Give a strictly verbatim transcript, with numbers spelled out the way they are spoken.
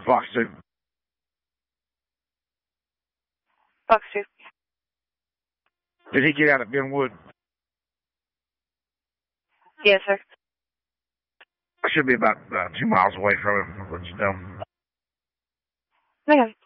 Fox two. Fox two. Did he get out at Benwood? Yes, sir. I should be about uh, two miles away from him. Let you know. Okay.